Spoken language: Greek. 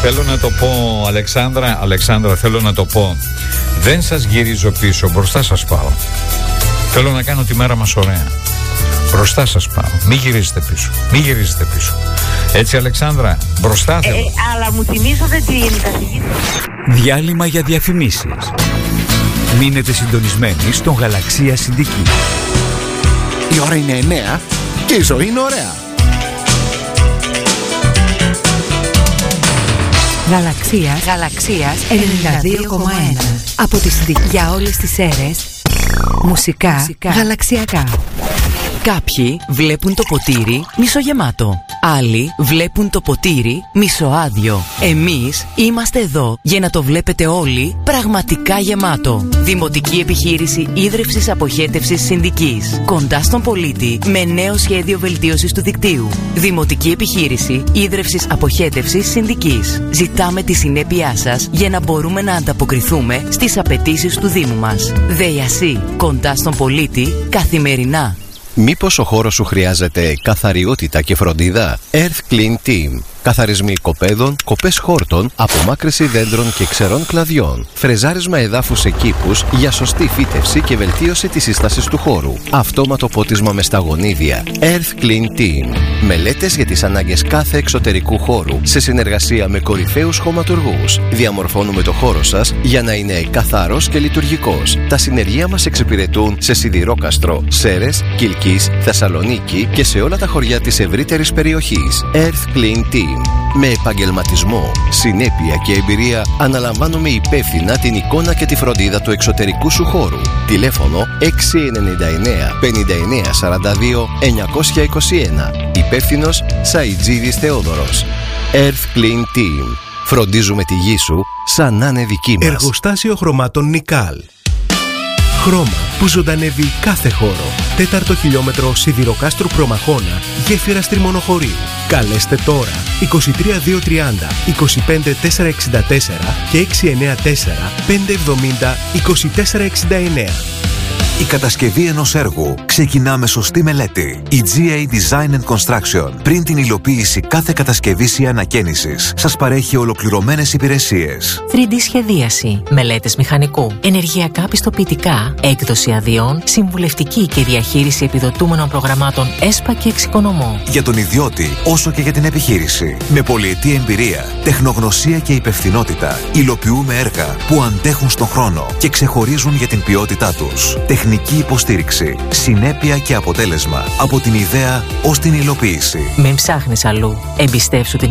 Θέλω να το πω, Αλεξάνδρα, θέλω να το πω. Δεν σας γυρίζω πίσω, μπροστά σας πάω. Θέλω να κάνω τη μέρα μας ωραία. Μπροστά σας πάω. Μην γυρίζετε πίσω. Έτσι, Αλεξάνδρα, μπροστά θέλω. Αλλά μου θυμίσατε την καθηγήτρια. Διάλειμμα για διαφημίσεις. Μείνετε συντονισμένοι στον Γαλαξία Συνδική. Η ώρα είναι 9 και η ζωή είναι ωραία. Γαλαξίας 92,1. Από τη Συνδική για όλες τις αίρες. Μουσικά γαλαξιακά. Κάποιοι βλέπουν το ποτήρι μισογεμάτο. Άλλοι βλέπουν το ποτήρι μισοάδιο. Εμείς είμαστε εδώ για να το βλέπετε όλοι πραγματικά γεμάτο. Δημοτική επιχείρηση ίδρυυσης αποχέτευσης Συνδικής. Κοντά στον πολίτη με νέο σχέδιο βελτίωσης του δικτύου. Δημοτική επιχείρηση ίδρυυσης αποχέτευσης Συνδικής. Ζητάμε τη συνέπειά σας για να μπορούμε να ανταποκριθούμε στις απαιτήσεις του Δήμου μας. ΔΕΙΑΣΥ. Κοντά στον πολίτη καθημερινά. Μήπως ο χώρος σου χρειάζεται καθαριότητα και φροντίδα? Earth Clean Team. Καθαρισμοί οικοπαίδων, κοπές χόρτων, απομάκρυνση δέντρων και ξερών κλαδιών. Φρεζάρισμα εδάφους σε κήπους για σωστή φύτευση και βελτίωση της σύστασης του χώρου. Αυτόματο πότισμα με σταγονίδια. Earth Clean Team. Μελέτες για τις ανάγκες κάθε εξωτερικού χώρου σε συνεργασία με κορυφαίους χωματουργούς. Διαμορφώνουμε το χώρο σας για να είναι καθαρός και λειτουργικός. Τα συνεργεία μας εξυπηρετούν σε Σιδηρόκαστρο, Σέρρες, Κιλκής, Θεσσαλονίκη και σε όλα τα χωριά της ευρύτερης περιοχής. Earth Clean Team. Με επαγγελματισμό, συνέπεια και εμπειρία αναλαμβάνουμε υπεύθυνα την εικόνα και τη φροντίδα του εξωτερικού σου χώρου. Τηλέφωνο 699 59 42 921. Υπεύθυνος Σαιτζίδης Θεόδωρος. Earth Clean Team. Φροντίζουμε τη γη σου σαν να είναι δική μας. Εργοστάσιο χρωμάτων Νικάλ. Χρώμα που ζωντανεύει κάθε χώρο. 4ο χιλιόμετρο Σιδηροκάστρου Προμαχώνα, γέφυρα Τριμονοχωρίου. Καλέστε τώρα 23230 25464 και 694 570 2469. Η κατασκευή ενός έργου ξεκινά με σωστή μελέτη. Η GA Design and Construction, πριν την υλοποίηση κάθε κατασκευής ή ανακαίνησης, σας παρέχει ολοκληρωμένες υπηρεσίες. 3D σχεδίαση, μελέτες μηχανικού, ενεργειακά πιστοποιητικά, έκδοση αδειών, συμβουλευτική και διαχείριση επιδοτούμενων προγραμμάτων ΕΣΠΑ και εξοικονομώ. Για τον ιδιώτη, όσο και για την επιχείρηση. Με πολυετή εμπειρία, τεχνογνωσία και υπευθυνότητα, υλοποιούμε έργα που αντέχουν στον χρόνο και ξεχωρίζουν για την ποιότητά τους. Τεχνική υποστήριξη, συνέπεια και αποτέλεσμα από την ιδέα ως την υλοποίηση. Μην ψάχνεις αλλού. Εμπιστεύσου την